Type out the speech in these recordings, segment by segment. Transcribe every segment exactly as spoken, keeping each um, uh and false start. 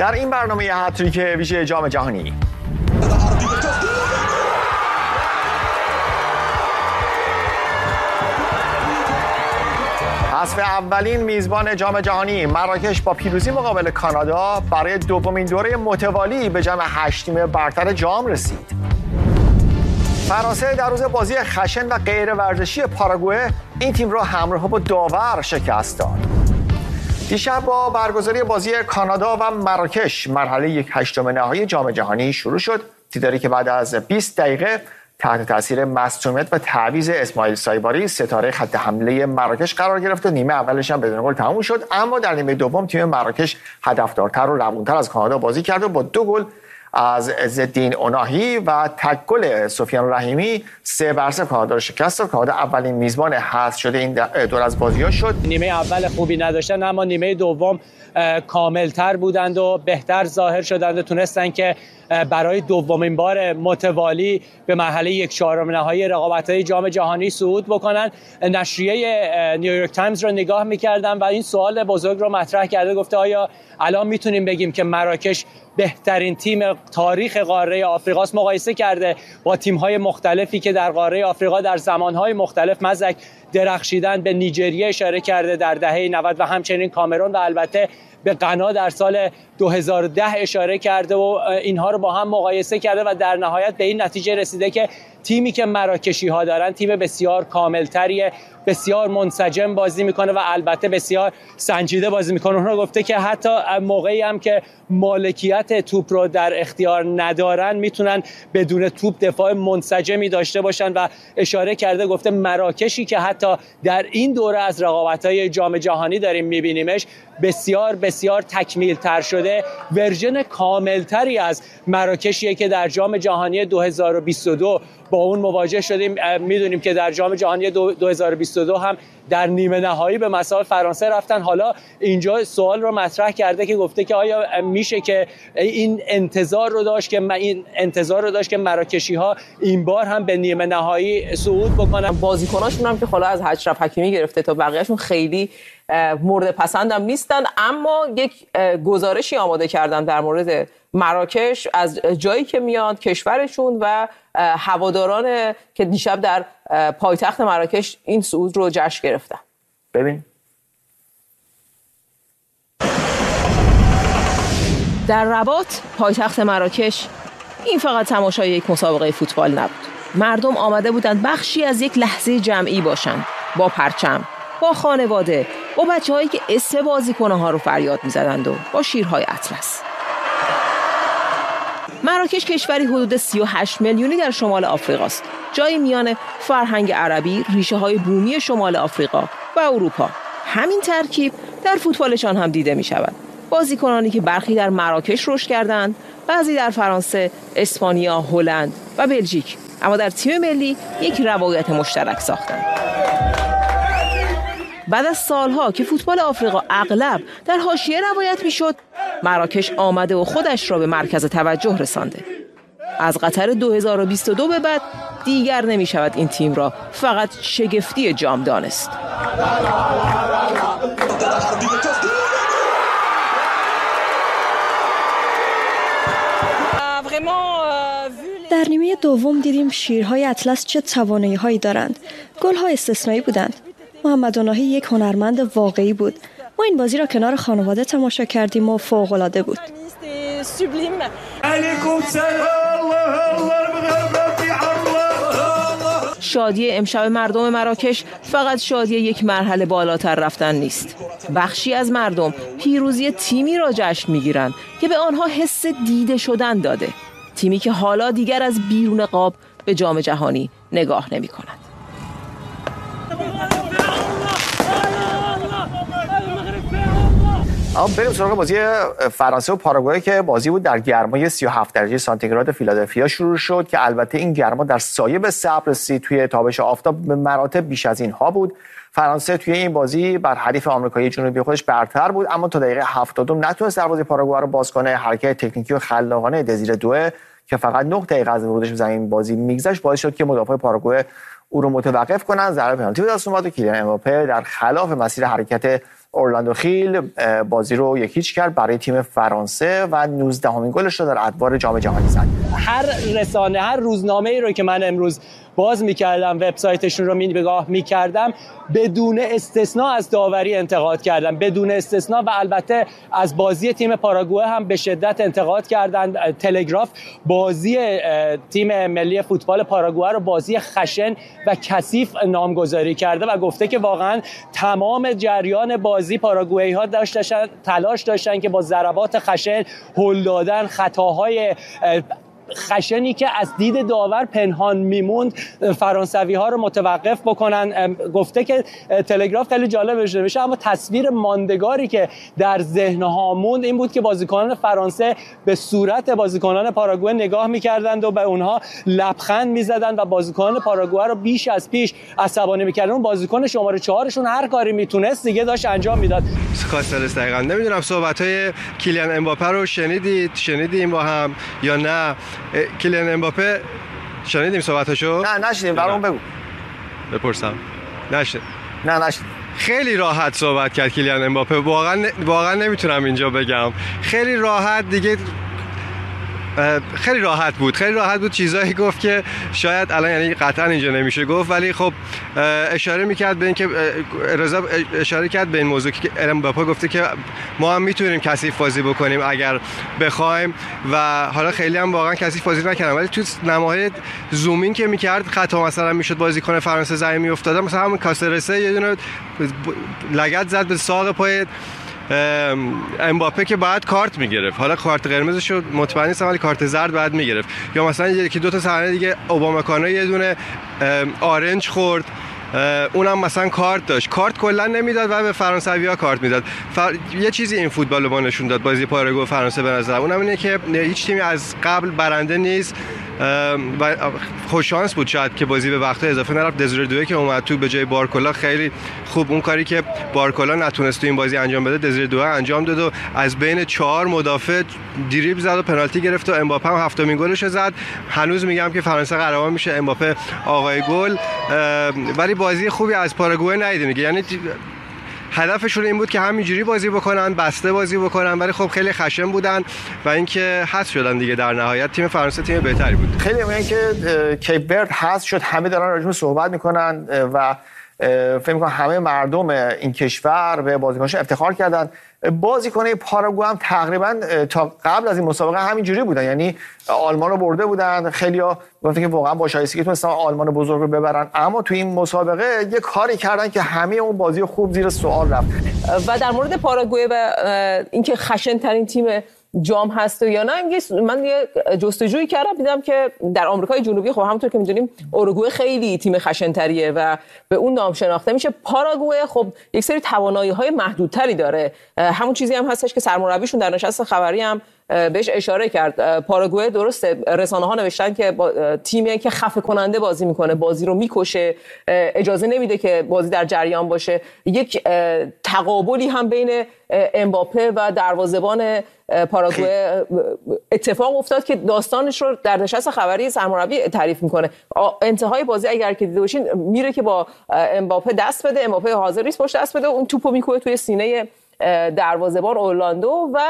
در این برنامه هتریک ویژه جام جهانی حذف اولین میزبان جام جهانی مراکش با پیروزی مقابل کانادا برای دومین دوره متوالی به جام هشت تیم برتر جام رسید. فرانسه در روز بازی خشن و غیر ورزشی پاراگوئه این تیم را همراه با داور شکست داد. دیشب با برگزاری بازی کانادا و مراکش مرحله یک هشتم نهایی جام جهانی شروع شد. دیداری که بعد از بیست دقیقه تحت تاثیر مصدومیت و تعویض اسماعیل سایباری ستاره خط حمله مراکش قرار گرفت و نیمه اولش هم بدون گل تموم شد، اما در نیمه دوم تیم مراکش هدفدارتر و روونتر از کانادا بازی کرد و با دو گل از عزالدین اوناهی و تک گل سفیان رحیمی سه بر صفر کانادا را شکست داد. کانادا اولین میزبان حذف شده این دور از بازی‌ها شد. نیمه اول خوبی نداشتن اما نیمه دوم کاملتر بودند و بهتر ظاهر شدند و تونستن که برای دومین بار متوالی به مرحله یک چهارم نهایی رقابت‌های جام جهانی صعود بکنن. نشریه نیویورک تایمز رو نگاه می‌کردم و این سوال بزرگ رو مطرح کرده، گفته آیا الان میتونیم بگیم که مراکش بهترین تیم تاریخ قاره آفریقاست؟ مقایسه کرده با تیم‌های مختلفی که در قاره آفریقا در زمان‌های مختلف مزک درخشیدن. به نیجریه اشاره کرده در دهه نود و همچنین کامرون و البته به غنا در سال دو هزار و ده اشاره کرده و اینها رو با هم مقایسه کرده و در نهایت به این نتیجه رسیده که تیمی که مراکشی ها دارن تیم بسیار کاملتریه، بسیار منسجم بازی میکنه و البته بسیار سنجیده بازی میکنه. اونها گفته که حتی موقعی هم که مالکیت توپ رو در اختیار ندارن میتونن بدون توپ دفاع منسجمی داشته باشن و اشاره کرده، گفته مراکشی که حتی در این دوره از رقابت‌های جام جهانی داریم میبینیمش بسیار بسیار تکمیل تر شده، ورژن کامل تری از مراکشیه که در جام جهانی دو هزار و بیست و دو با اون مواجه شدیم. میدونیم که در جام جهانی دو هزار و بیست و دو هم در نیمه نهایی به مساوی فرانسه رفتن. حالا اینجا سوال رو مطرح کرده که گفته که آیا میشه که این انتظار رو داشت که این انتظار رو داشت که مراکشی ها این بار هم به نیمه نهایی صعود بکنن. بازیکناشون هم که حالا از اشرف حکیمی گرفته تا بقیه‌شون خیلی مورد پسندم نیستن، اما یک گزارشی آماده کردن در مورد مراکش از جایی که میاد کشورشون و هواداران که دیشب در پایتخت مراکش این صعود رو جشن گرفتن. ببین در رباط پایتخت مراکش این فقط تماشای یک مسابقه فوتبال نبود. مردم آمده بودند بخشی از یک لحظه جمعی باشند، با پرچم، با خانواده، با بچه‌هایی که اسم بازیکن‌ها رو فریاد می‌زدند و با شیرهای اطلس. مراکش کشوری حدود سی و هشت میلیونی در شمال آفریقا است. جایی میان فرهنگ عربی، ریشه‌های بومی شمال آفریقا و اروپا. همین ترکیب در فوتبالشان هم دیده می‌شود. بازیکنانی که برخی در مراکش رشد کردند، بعضی در فرانسه، اسپانیا، هلند و بلژیک، اما در تیم ملی یک روایت مشترک ساختند. بعد از سالها که فوتبال آفریقا اغلب در حاشیه روایت میشد، مراکش آمده و خودش را به مرکز توجه رسانده. از قطر دو هزار و بیست و دو به بعد دیگر نمی شود این تیم را فقط شگفتی جام دانست. در نیمه دوم دیدیم شیرهای اطلس چه توانایی‌هایی دارند. گل‌ها استثنایی بودند. محمد اوناهی یک هنرمند واقعی بود. ما این بازی را کنار خانواده تماشا کردیم و فوق‌العاده بود. شادی امشب مردم مراکش فقط شادی یک مرحله بالاتر رفتن نیست. بخشی از مردم پیروزی تیمی را جشن می‌گیرند که به آنها حس دیده شدن داده. تیمی که حالا دیگر از بیرون قاب به جام جهانی نگاه نمی‌کند. اما بریم سراغ بازی فرانسه و پاراگوئه که بازی بود در گرمای سی و هفت درجه سانتیگراد فیلادلفیا شروع شد که البته این گرما در سایه به صبر رسید. توی تابش آفتاب به مراتب بیش از اینها بود. فرانسه توی این بازی بر حریف آمریکایی جنوبی خودش برتر بود، اما تا دقیقه هفتادم نتونست دروازه پاراگوئه رو باز کنه. حرکت تکنیکی و خلاقانه دزیر دوئه که فقط نه دقیقه از ورودش به زمین بازی میگذشت باعث شد که مدافع پاراگوئه او رو متوقف کنن. ضربه پنالتی به دست اومد و کیلیان امباپه در خلاف مسیر حرکت اورلاندو خیل بازی رو یکیچ کرد برای تیم فرانسه و نوزدهمین گلش رو در ادوار جام جهانی زد. هر رسانه، هر روزنامه‌ای رو که من امروز باز می‌کردم، وبسایتشون رو نگاه می‌کردم، بدون استثنا از داوری انتقاد کردن، بدون استثنا، و البته از بازی تیم پاراگوئه هم به شدت انتقاد کردن. تلگراف بازی تیم ملی فوتبال پاراگوئه رو بازی خشن و کثیف نامگذاری کرده و گفته که واقعا تمام جریان بازی پاراگوئه‌ها داشتن تلاش داشتن که با ضربات خشن، هل دادن، خطاهای خشنی که از دید داور پنهان میموند فرانسوی ها رو متوقف بکنن. گفته که تلگراف خیلی جالب بشه، اما تصویر ماندگاری که در ذهن ها موند این بود که بازیکنان فرانسه به صورت بازیکنان پاراگوئه نگاه میکردند و به اونها لبخند میزدند و بازیکنان پاراگوئه رو بیش از پیش عصبانی میکردن. اون بازیکن شماره چهارشون هر کاری میتونست دیگه داشت انجام میداد. کاستلس دقیقاً نمیدونم صحبت‌های کیلیان امباپه رو شنیدید شنیدیم با هم یا نه؟ کیلیان امباپه شنیدیم صحبتاشو؟ نه نشنیدیم، برام بگو. بپرسم. نشنید. نه نشنید. خیلی راحت صحبت کرد کیلیان امباپه، واقعا واقعا نمیتونم اینجا بگم. خیلی راحت دیگه، خیلی راحت بود خیلی راحت بود چیزایی گفت که شاید الان یعنی قطعا اینجا نمیشه گفت، ولی خب اشاره میکرد به این که رضا اشاره کرد به این موضوع که امباپه گفته که ما هم میتونیم کثیف بازی بکنیم اگر بخوایم، و حالا خیلی هم واقعا کثیف بازی نکردن، ولی تو نماهای زومین که میکرد خطا مثلا میشد بازیکن فرانسه زمین میافتاد، مثلا همون کاسرسه یه دونه لگد زد به ساق پای امباپه که باید کارت میگرفت، حالا کارت قرمزش رو مطمئن نیستم ولی کارت زرد باید میگرفت. یا مثلا یکی دو تا صحنه دیگه اوبامکانو یه دونه آرنج خورد، اونم مثلا کارت داشت، کارت کلا نمیداد و به فرانسوی‌ها کارت میداد. فر... یه چیزی این فوتبال رو نشون داد بازی پاراگوئه و فرانسه به نظر اونم اینه که هیچ تیمی از قبل برنده نیست و خوش شانس بود شاید که بازی به وقت اضافه نرفت. دزیره دوئه که اومد تو به جای بارکولا خیلی خوب اون کاری که بارکولا نتونست تو این بازی انجام بده دزیره دوئه انجام داد و از بین چهار مدافع دریبل زد و پنالتی گرفت و امباپه هم هفتمین گلش زد. هنوز میگم که فرانسه قهرمان میشه، امباپه آقای گل، ولی بازی خوبی از پاراگوئه ندیدیم دیگه. یعنی هدفشون این بود که همینجوری بازی بکنن، بسته بازی بکنن، ولی خب خیلی خشن بودن و اینکه حذف شدن دیگه. در نهایت تیم فرانسه تیم بهتری بود. خیلی میگن که کیپ ورد حذف شد، همه دارن راجع به صحبت میکنن و فکر میکنم همه مردم این کشور به بازیکنش افتخار کردن. بازیکنای پاراگوئه هم تقریبا تا قبل از این مسابقه همینجوری بودن، یعنی آلمان رو برده بودن، خیلیا گفتن که واقعا با شایستگی تونستن آلمان بزرگ رو ببرن، اما تو این مسابقه یه کاری کردن که همه اون بازی خوب زیر سوال رفت. و در مورد پاراگوئه و اینکه خشن ترین تیم جام هست یا نه، من یه جستجویی کردم دیدم که در آمریکای جنوبی خب همونطور که می‌دونیم اوروگوئه خیلی تیم خشن‌تریه و به اون نام شناخته میشه. پاراگوئه خب یک سری توانایی‌های محدودتری داره، همون چیزی هم هستش که سرمربیشون در نشست خبری هم بهش اشاره کرد. پاراگوئه درسته رسانه‌ها نوشتن که تیمی که خفه کننده بازی میکنه، بازی رو میکشه، اجازه نمیده که بازی در جریان باشه. یک تقابلی هم بین امباپه و دروازه‌بان پاراگوئه اتفاق افتاد که داستانش رو در نشست خبری سرمربی تعریف میکنه. انتهای بازی اگر که دیده باشین میره که با امباپه دست بده، امباپه حاضر نیست پشت دست بده، اون توپو میکوبه توی سینه دروازه‌بان اورلاندو و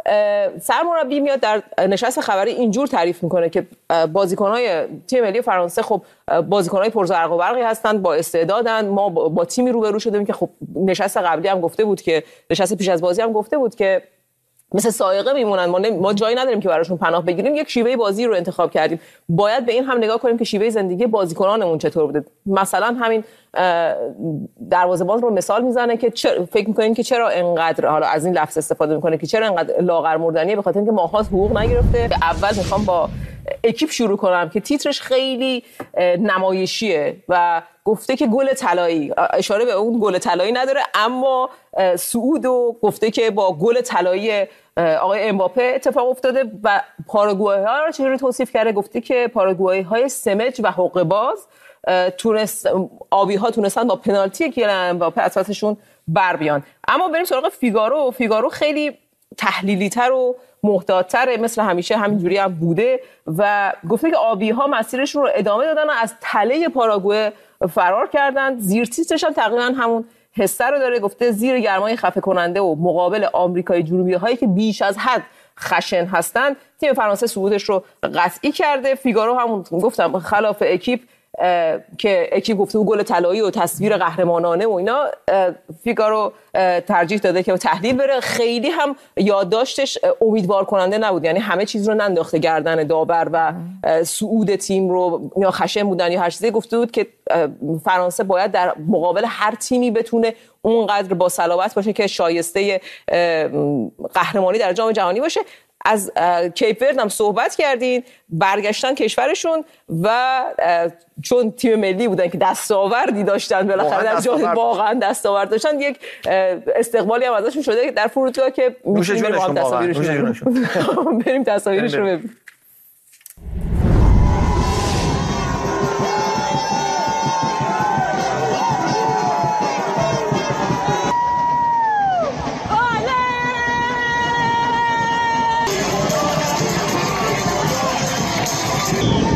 سرمربی میاد در نشست خبری اینجور تعریف میکنه که بازیکن‌های تیم ملی فرانسه خب بازیکن‌های پرزرق و برقی هستند، با استعدادن. ما با تیمی روبرو شدیم که خب نشست قبلی هم گفته بود که نشست پیش از بازی هم گفته بود که مثل سائقه میمونن، ما, ما جایی نداریم که براشون پناه بگیریم. یک شیوه بازی رو انتخاب کردیم، باید به این هم نگاه کنیم که شیوه زندگی بازیکنانمون چطور بوده. مثلا همین دروازه‌بان رو مثال میزنه که فکر میکنین که چرا انقدر، حالا از این لفظ استفاده میکنه که چرا انقدر لاغر مردنیه، به خاطر اینکه ماهات حقوق نگرفته. اول میخوام با اکیپ شروع کنم که تیترش خیلی نمایشیه و گفته که گل طلایی، اشاره به اون گل طلایی نداره، اما سعودو گفته که با گل طلایی آقای امباپه اتفاق افتاده و پاراگوئه ها رو چجوری توصیف کرده. گفته که پاراگوئه های سمج و حقه باز تونست آبی ها تونستن با پنالتی کیلیان امباپه از پسشون بر بیان. اما بریم سراغ فیگارو. فیگارو خیلی تحلیلی تر و محتاط‌تر، مثل همیشه همینجوری هم بوده و گفته که آبی ها مسیرشون رو ادامه دادن و از تله پاراگوئه فرار کردن. زیر تیترش هم تقریبا همون حسه رو داره. گفته زیر گرمای خفه کننده و مقابل آمریکای جنوبی هایی که بیش از حد خشن هستن، تیم فرانسه صعودش رو قطعی کرده. فیگارو همون گفتم خلاف اکیپ که اکیپ گفته بود گل طلایی و تصویر قهرمانانه و اینا، فیگارو ترجیح داده که تحلیل بره. خیلی هم یادداشتش امیدوار کننده نبود، یعنی همه چیز رو ننداخته گردن داور و صعود تیم رو یا خشن بودن یا هر چیزی. گفته بود که فرانسه باید در مقابل هر تیمی بتونه اونقدر با صلابت باشه که شایسته قهرمانی در جام جهانی باشه. از کیپ ورد هم صحبت کردین، برگشتن کشورشون و چون تیم ملی بودن که دستاوردی داشتن بالاخره در جام واقعا دستاورد داشتن، یک استقبالی هم ازشون شده در فرودگاه که میتونیم بریم تصاویرشون بریم تصاویرش رو ببینیم. Thank you.